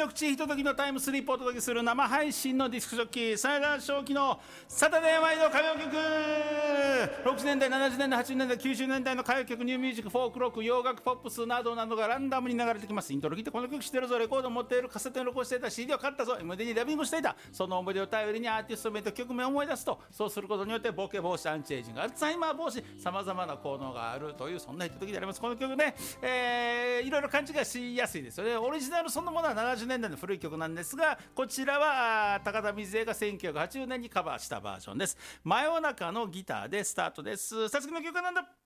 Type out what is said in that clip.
緑地ひとときのタイムスリップをお届けする生配信のディスクジョッキーサイダー正気のサタデーワイド歌謡曲。60年代70年代80年代90年代の歌謡曲、ニューミュージック、フォークロック、洋楽、ポップスなどなどがランダムに流れてきます。イントロ聞いてこの曲知ってるぞ、レコード持っている、カセットに録音していた、 CD を買ったぞ、 MD にダビングしていた、その思い出を頼りにアーティスト名と曲名を思い出すと、そうすることによってボケ防止、アンチエイジング、アルツハイマー防止、さまざまな効能があるという、そんなひとときであります。この曲ね、いろいろ勘違いしやすいですよね。オリジナルそのものは70年代の古い曲なんですが、こちらは高田水江が1980年にカバーしたバージョンです。真夜中のギターでスタートです。さつきの曲はなんだ。